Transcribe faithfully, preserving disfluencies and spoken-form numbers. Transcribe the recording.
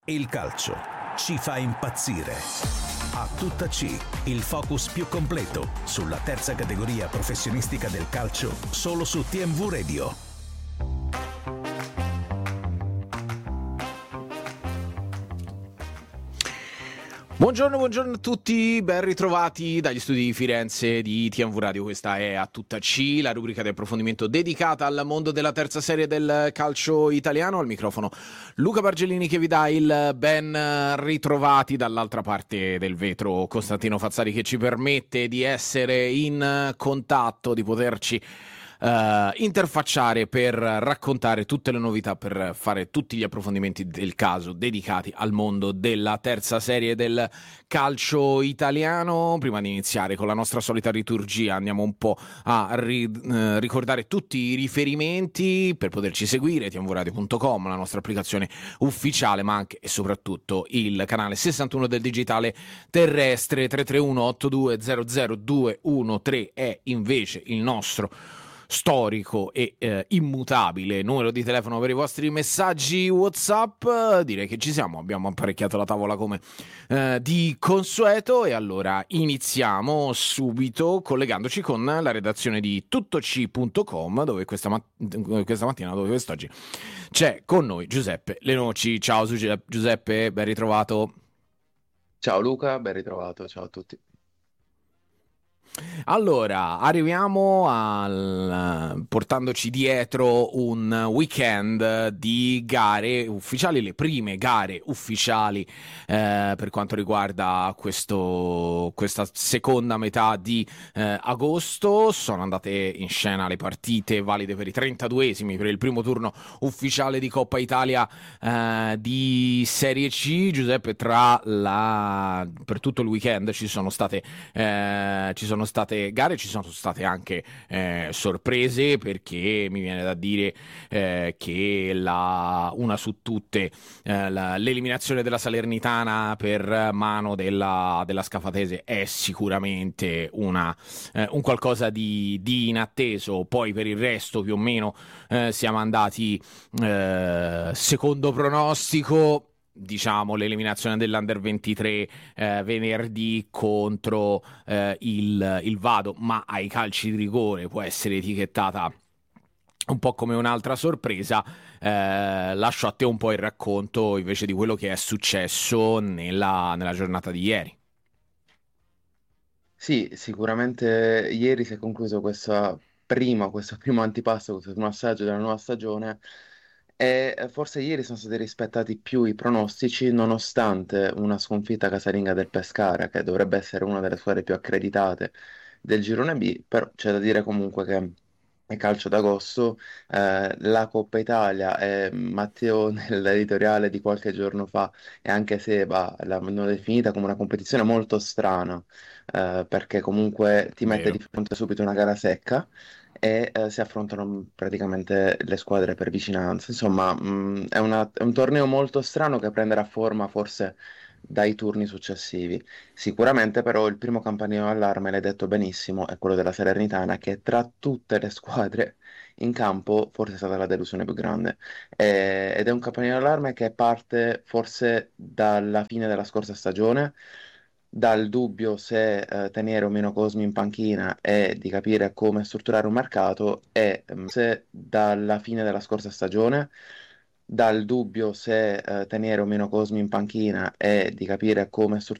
Il calcio ci fa impazzire. A tutta C, il focus più completo sulla terza categoria professionistica del calcio, solo su T M V Radio. Buongiorno, buongiorno a tutti, ben ritrovati dagli studi di Firenze di T M V Radio. Questa è A Tutta C, la rubrica di approfondimento dedicata al mondo della terza serie del calcio italiano. Al microfono Luca Bargellini che vi dà il ben ritrovati. Dall'altra parte del vetro Costantino Fazzari che ci permette di essere in contatto, di poterci Uh, interfacciare per raccontare tutte le novità, per fare tutti gli approfondimenti del caso dedicati al mondo della terza serie del calcio italiano. Prima di iniziare con la nostra solita liturgia andiamo un po' a ri- uh, ricordare tutti i riferimenti per poterci seguire: t m v radio punto com, la nostra applicazione ufficiale, ma anche e soprattutto il canale sessantuno del digitale terrestre. Tre tre uno otto due zero zero due uno tre è invece il nostro storico e eh, immutabile numero di telefono per i vostri messaggi WhatsApp. Direi che ci siamo, abbiamo apparecchiato la tavola come eh, di consueto, e allora iniziamo subito collegandoci con la redazione di tuttoc punto com, dove questa, mat- questa mattina, dove quest'oggi c'è con noi Giuseppe Lenoci. Ciao Giuseppe, ben ritrovato. Ciao Luca, ben ritrovato, ciao a tutti. Allora, arriviamo al portandoci dietro un weekend di gare ufficiali, le prime gare ufficiali eh, per quanto riguarda questo, questa seconda metà di eh, agosto. Sono andate in scena le partite valide per i trentaduesimi, per il primo turno ufficiale di Coppa Italia eh, di Serie C. Giuseppe, tra la per tutto il weekend ci sono state eh, ci sono state gare, ci sono state anche eh, sorprese, perché mi viene da dire eh, che la, una su tutte eh, la, l'eliminazione della Salernitana per mano della, della Scafatese è sicuramente una, eh, un qualcosa di, di inatteso. Poi per il resto più o meno eh, siamo andati eh, secondo pronostico. Diciamo l'eliminazione dell'Under ventitré eh, venerdì contro eh, il, il Vado, ma ai calci di rigore può essere etichettata un po' come un'altra sorpresa. Eh, lascio a te un po' il racconto invece di quello che è successo nella, nella giornata di ieri. Sì, sicuramente ieri si è concluso questa prima, questo primo antipasto, questo primo assaggio della nuova stagione, e eh, forse ieri sono stati rispettati più i pronostici, nonostante una sconfitta casalinga del Pescara, che dovrebbe essere una delle squadre più accreditate del girone B. Però c'è da dire comunque che è calcio d'agosto. Eh, la Coppa Italia, e Matteo nell'editoriale di qualche giorno fa, e anche Seba l'hanno definita come una competizione molto strana, eh, perché comunque ti mette Vero. di fronte subito una gara secca e eh, si affrontano praticamente le squadre per vicinanza. Insomma, mh, è una- è un torneo molto strano che prenderà forma forse dai turni successivi. Sicuramente però il primo campanello d'allarme, l'hai detto benissimo, è quello della Salernitana, che tra tutte le squadre in campo forse è stata la delusione più grande. Eh, ed è un campanello d'allarme che parte forse dalla fine della scorsa stagione, dal dubbio se eh, tenere o meno Cosmi in panchina e di capire come strutturare un mercato, e mm, se dalla fine della scorsa stagione, dal dubbio se eh, tenere o meno Cosmi in panchina e di capire come strutturare